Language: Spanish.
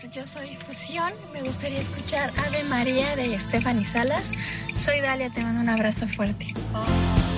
yo soy Fusión. Me gustaría escuchar Ave María de Stephanie Salas. Soy Dalia, te mando un abrazo fuerte.